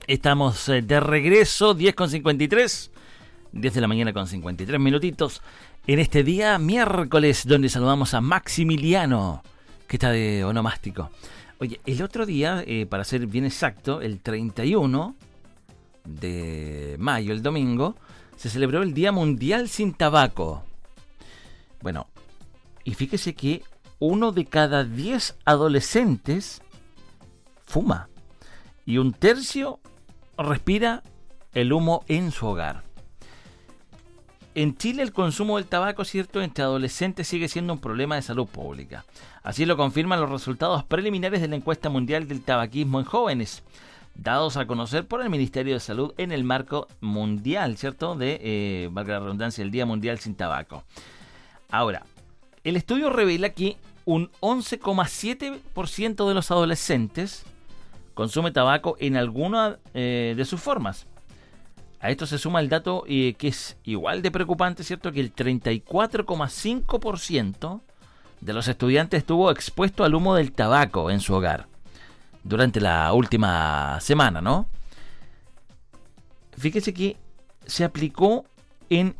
Estamos de regreso, 10:53, 10 de la mañana con 53 minutitos, en este día miércoles, donde saludamos a Maximiliano, que está de onomástico. Oye, el otro día, para ser bien exacto, el 31 de mayo, el domingo, se celebró el Día Mundial sin Tabaco. Bueno, y fíjese que 1 de cada 10 adolescentes fuma y 1/3 respira el humo en su hogar. En Chile el consumo del tabaco, ¿cierto?, entre adolescentes sigue siendo un problema de salud pública. Así lo confirman los resultados preliminares de la encuesta mundial del tabaquismo en jóvenes, dados a conocer por el Ministerio de Salud en el marco mundial, ¿cierto?, de, valga la redundancia, el Día Mundial sin Tabaco. Ahora, el estudio revela que un 11,7% de los adolescentes consume tabaco en alguna de sus formas. A esto se suma el dato que es igual de preocupante, ¿cierto?, que el 34,5% de los estudiantes estuvo expuesto al humo del tabaco en su hogar durante la última semana, ¿no? Fíjese que se aplicó en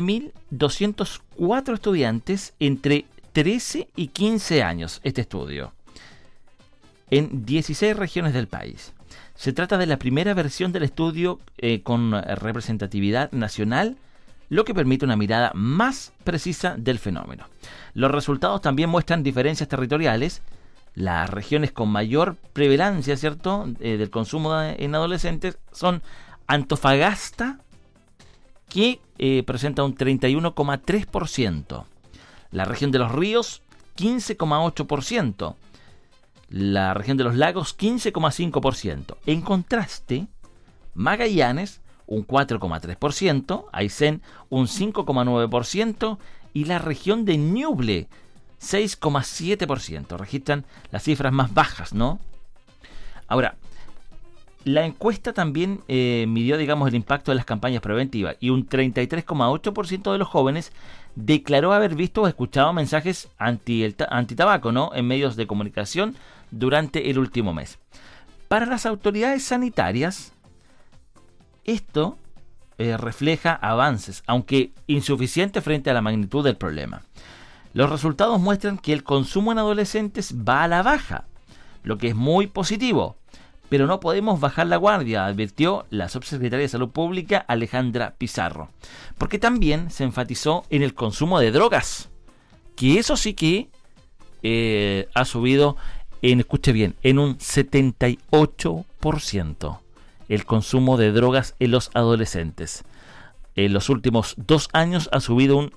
7.204 estudiantes entre 13 y 15 años este estudio, en 16 regiones del país. Se trata de la primera versión del estudio con representatividad nacional, lo que permite una mirada más precisa del fenómeno. Los resultados también muestran diferencias territoriales. Las regiones con mayor prevalencia, ¿cierto?, del consumo en adolescentes son Antofagasta, que presenta un 31,3%. La región de los ríos, 15,8%. La región de los lagos, 15,5%. En contraste, Magallanes, un 4,3%, Aysén, un 5,9%, y la región de Ñuble, 6,7%. Registran las cifras más bajas, ¿no? Ahora, la encuesta también midió, digamos, el impacto de las campañas preventivas, y un 33,8% de los jóvenes declaró haber visto o escuchado mensajes anti-tabaco, ¿no?, en medios de comunicación durante el último mes. Para las autoridades sanitarias, esto refleja avances, aunque insuficientes frente a la magnitud del problema. Los resultados muestran que el consumo en adolescentes va a la baja, lo que es muy positivo, pero no podemos bajar la guardia, advirtió la subsecretaria de Salud Pública Alejandra Pizarro, porque también se enfatizó en el consumo de drogas, que eso sí que ha subido escuche bien, en un 78% el consumo de drogas en los adolescentes. En los últimos 2 años ha subido un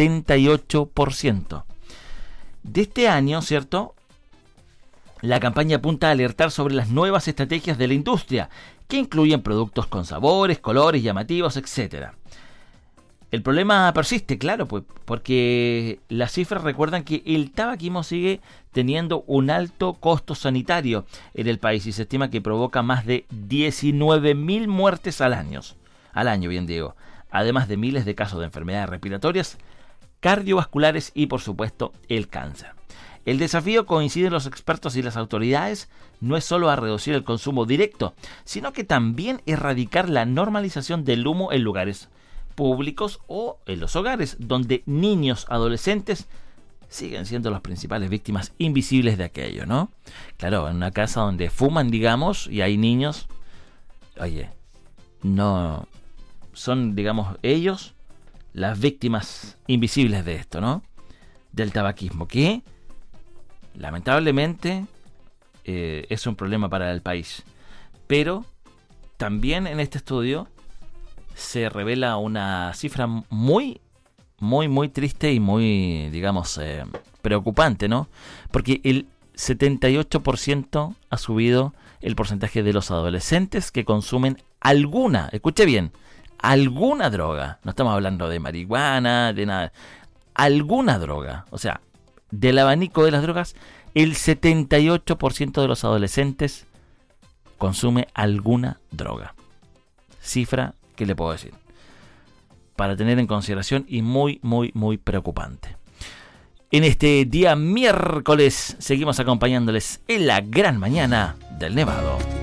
78%. De este año, ¿cierto?, la campaña apunta a alertar sobre las nuevas estrategias de la industria, que incluyen productos con sabores, colores llamativos, etc. El problema persiste, claro, pues, porque las cifras recuerdan que el tabaquismo sigue teniendo un alto costo sanitario en el país y se estima que provoca más de 19.000 muertes al año, bien digo, además de miles de casos de enfermedades respiratorias, cardiovasculares y, por supuesto, el cáncer. El desafío, coinciden los expertos y las autoridades, no es solo a reducir el consumo directo, sino que también erradicar la normalización del humo en lugares públicos o en los hogares, donde niños, adolescentes siguen siendo las principales víctimas invisibles de aquello, ¿no? Claro, en una casa donde fuman, digamos, y hay niños, oye, no son, digamos, ellos las víctimas invisibles de esto, ¿no?, del tabaquismo, que lamentablemente es un problema para el país. Pero también en este estudio se revela una cifra muy triste y muy, digamos, preocupante, ¿no? Porque el 78% ha subido el porcentaje de los adolescentes que consumen alguna, escuche bien, alguna droga. No estamos hablando de marihuana, de nada. Alguna droga. O sea, del abanico de las drogas, el 78% de los adolescentes consume alguna droga. Cifra que le puedo decir, para tener en consideración, y muy preocupante. En este día miércoles seguimos acompañándoles en la gran mañana del Nevado.